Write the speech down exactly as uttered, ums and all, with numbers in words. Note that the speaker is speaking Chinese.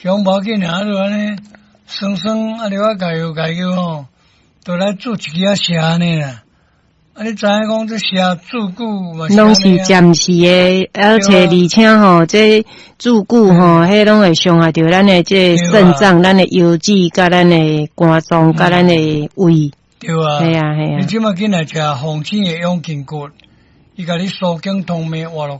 上无要紧啊，就安尼酸酸啊，了啊，加油加油吼，都来煮一支啊吃安尼啦。啊，你知影讲这吃煮久嘛？ 拢是暂时的，而且而且吼，这煮久吼，迄拢会伤害到咱的这肾脏、咱的腰子、甲咱的肝脏、甲咱的胃。 对啊， 系啊系啊。 你即马紧来食红星的养筋骨，伊甲你疏筋通脉活络